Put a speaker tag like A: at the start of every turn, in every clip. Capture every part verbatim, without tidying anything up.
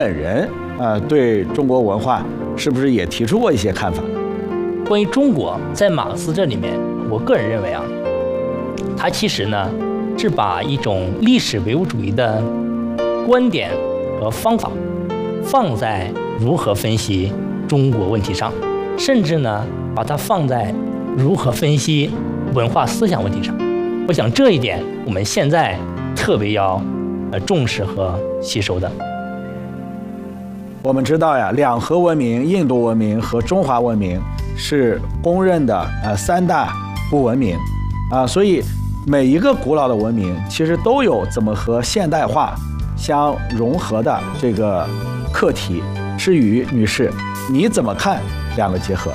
A: 本人呃对中国文化是不是也提出过一些看法？
B: 关于中国，在马克思这里面，我个人认为啊，他其实呢是把一种历史唯物主义的观点和方法放在如何分析中国问题上，甚至呢把它放在如何分析文化思想问题上。我想这一点我们现在特别要呃重视和吸收的。
A: 我们知道呀，两河文明、印度文明和中华文明是公认的呃三大不文明啊，所以每一个古老的文明其实都有怎么和现代化相融合的这个课题。至于女士，你怎么看两个结合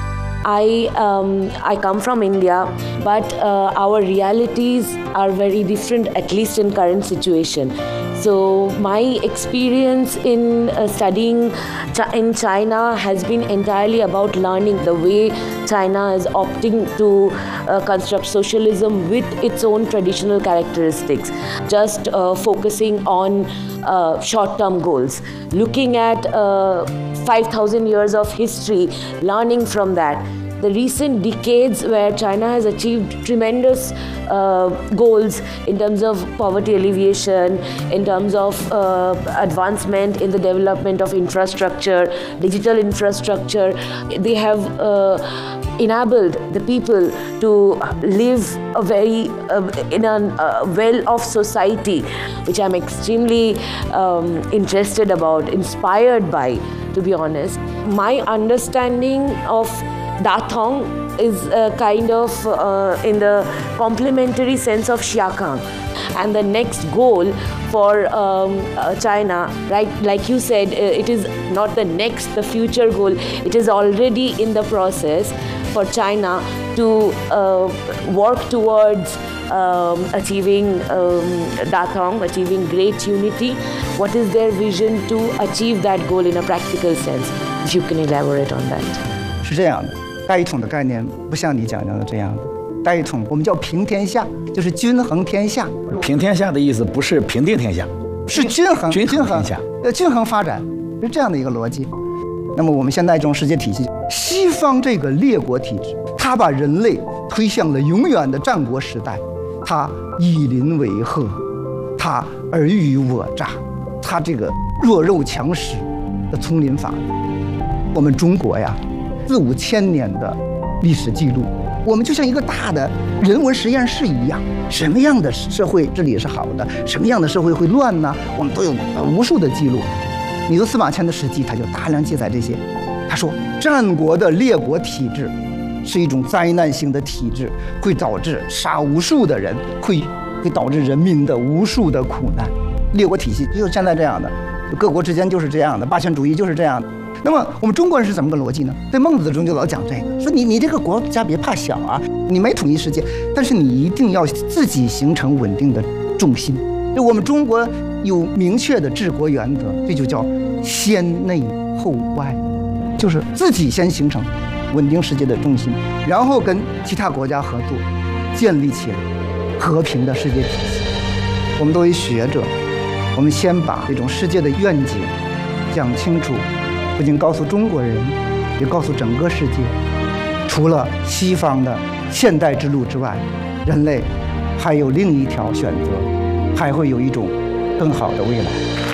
C: ？I um, I come from India, but uh, our realities are very different, at least in current situation. So my experience in uh, studying ch- in China has been entirely about learning the way China is opting to uh, construct socialism with its own traditional characteristics, just uh, focusing on uh, short-term goals, looking at uh, five thousand years of history, learning from that. The recent decades where China has achieved tremendous uh, goals in terms of poverty alleviation, in terms of uh, advancement in the development of infrastructure, digital infrastructure. They have uh, enabled the people to live a very uh, in a uh, well-off society, which I'm extremely um, interested about, inspired by, to be honest. My understanding of Dathong is uh, kind of uh, in the complementary sense of Xiakang. And the next goal for um, uh, China, right, like you said, uh, it is not the next, the future goal. It is already in the process for China to uh, work towards um, achieving um, Dathong, achieving great unity. What is their vision to achieve that goal in a practical sense? If you can elaborate on that.
D: 是这样的，大一统的概念不像你讲的这样的。大一统我们叫平天下，就是均衡天下。
A: 平天下的意思不是平定天下，
D: 是均衡，
A: 均衡天下，
D: 要均衡发展，是这样的一个逻辑。那么我们现在这种世界体系，西方这个列国体制，它把人类推向了永远的战国时代，它以邻为壑，它尔虞我诈，它这个弱肉强食的丛林法。我们中国呀，四五千年的历史记录，我们就像一个大的人文实验室一样，什么样的社会治理是好的，什么样的社会会乱呢？我们都有无数的记录。你说司马迁的史记，他就大量记载这些。他说，战国的列国体制是一种灾难性的体制，会导致杀无数的人，会会导致人民的无数的苦难。列国体系就是现在这样的，各国之间就是这样的，霸权主义就是这样的。那么我们中国人是怎么个逻辑呢？在孟子中就老讲这个，说你你这个国家别怕小啊，你没统一世界，但是你一定要自己形成稳定的重心。就我们中国有明确的治国原则，这就叫先内后外，就是自己先形成稳定世界的重心，然后跟其他国家合作，建立起来和平的世界体系。我们作为学者，我们先把这种世界的愿景讲清楚。不仅告诉中国人，也告诉整个世界，除了西方的现代之路之外，人类还有另一条选择，还会有一种更好的未来。